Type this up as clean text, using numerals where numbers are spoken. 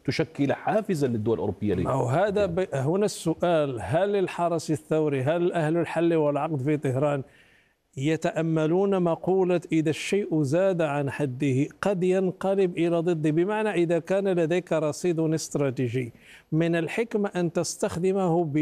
تشكل حافزا للدول الأوروبية. أو هذا هنا السؤال: هل الحرس الثوري، هل أهل الحل والعقد في طهران يتأملون مقولة إذا الشيء زاد عن حده قد ينقلب إلى ضده؟ بمعنى إذا كان لديك رصيد استراتيجي من الحكمة أن تستخدمه